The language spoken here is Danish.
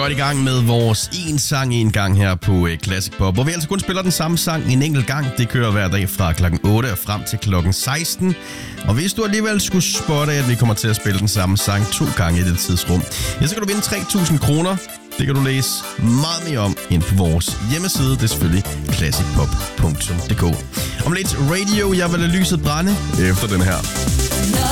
godt i gang med vores en sang en gang her på Classic Pop, hvor vi altså kun spiller den samme sang en enkelt gang. Det kører hver dag fra klokken 8 og frem til klokken 16. Og hvis du alligevel skulle spotte, at vi kommer til at spille den samme sang 2 gange i det tidsrum, ja, så kan du vinde 3.000 kroner. Det kan du læse meget mere om ind på vores hjemmeside. Det er selvfølgelig classicpop.dk. Om lidt radio, jeg vil lade lyset brænde efter den her.